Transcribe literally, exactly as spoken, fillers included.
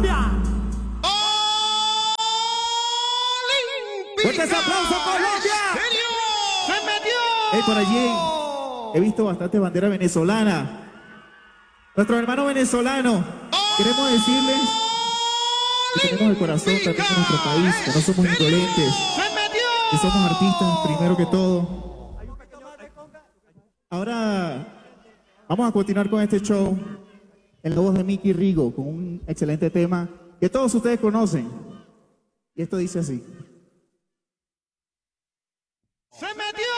Colombia. ¡Fuertes aplausos, Colombia! ¡Se metió! Hey, por allí he visto bastante bandera venezolana. Nuestros hermanos venezolanos, queremos decirles que tenemos el corazón también con nuestro país, que no somos indolentes, que somos artistas primero que todo. Ahora vamos a continuar con este show en la voz de Mickey Rigo, con un excelente tema que todos ustedes conocen. Y esto dice así. ¡Se metió!